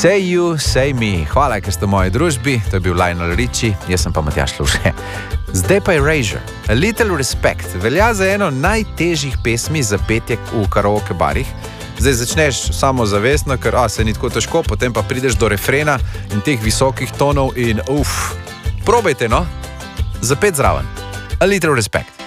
Say you, say me. Hvala, ker ste v moji družbi. To je bil Lionel Richie, jaz sem pa Matjaž Luže. Zdaj pa Erasure. A Little Respect velja za eno najtežjih pesmi za petje v karaoke barih. Zdaj začneš samozavestno, ker se ni tako težko, potem pa prideš do refrena in teh visokih tonov in probajte, no, zapet zraven. A Little Respect.